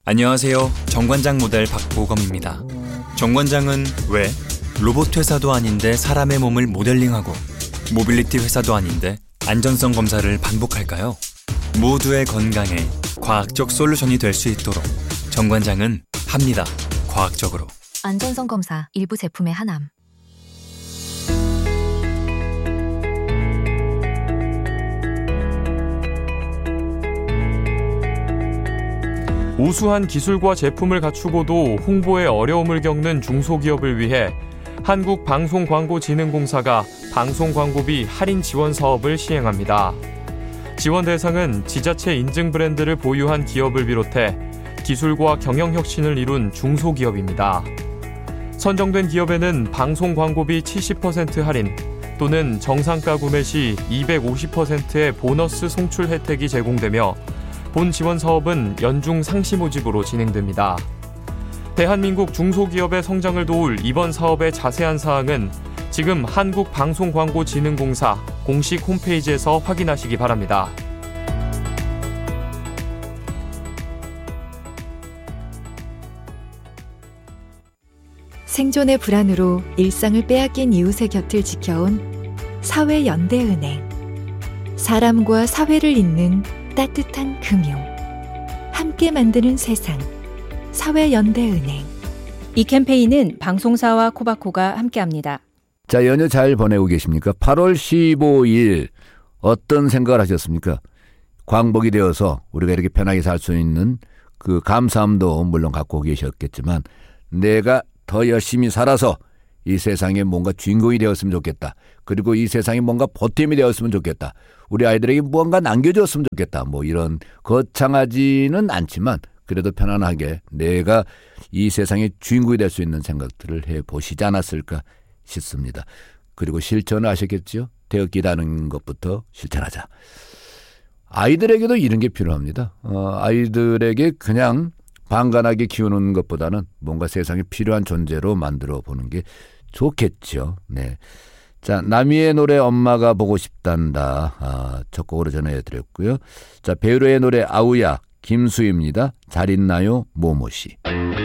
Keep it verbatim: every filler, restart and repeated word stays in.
안녕하세요. 정관장 모델 박보검입니다. 정관장은 왜 로봇 회사도 아닌데 사람의 몸을 모델링하고 모빌리티 회사도 아닌데 안전성 검사를 반복할까요? 모두의 건강에 과학적 솔루션이 될 수 있도록 정관장은 합니다. 과학적으로. 안전성 검사 일부 제품의 하남. 우수한 기술과 제품을 갖추고도 홍보에 어려움을 겪는 중소기업을 위해 한국방송광고진흥공사가 방송광고비 할인 지원 사업을 시행합니다. 지원 대상은 지자체 인증 브랜드를 보유한 기업을 비롯해 기술과 경영혁신을 이룬 중소기업입니다. 선정된 기업에는 방송광고비 칠십 퍼센트 할인 또는 정상가 구매 시 이백오십 퍼센트의 보너스 송출 혜택이 제공되며 본 지원 사업은 연중 상시 모집으로 진행됩니다. 대한민국 중소기업의 성장을 도울 이번 사업의 자세한 사항은 지금 한국방송광고진흥공사 공식 홈페이지에서 확인하시기 바랍니다. 생존의 불안으로 일상을 빼앗긴 이웃의 곁을 지켜온 사회연대은행. 사람과 사회를 잇는 따뜻한 금융. 함께 만드는 세상. 사회연대은행. 이 캠페인은 방송사와 코바코가 함께합니다. 자, 연휴 잘 보내고 계십니까? 팔월 십오일 어떤 생각을 하셨습니까? 광복이 되어서 우리가 이렇게 편하게 살 수 있는 그 감사함도 물론 갖고 계셨겠지만 내가 더 열심히 살아서 이 세상에 뭔가 주인공이 되었으면 좋겠다. 그리고 이 세상에 뭔가 보탬이 되었으면 좋겠다. 우리 아이들에게 무언가 남겨줬으면 좋겠다. 뭐 이런 거창하지는 않지만 그래도 편안하게 내가 이 세상의 주인공이 될 수 있는 생각들을 해보시지 않았을까 싶습니다. 그리고 실천을 하셨겠죠. 되었기다는 것부터 실천하자. 아이들에게도 이런 게 필요합니다. 어, 아이들에게 그냥 방관하게 키우는 것보다는 뭔가 세상에 필요한 존재로 만들어 보는 게 좋겠죠. 네. 자, 나미의 노래 엄마가 보고 싶단다. 아, 첫 곡으로 전해드렸고요. 자, 배우의 노래 아우야 김수희입니다. 잘 있나요 모모씨.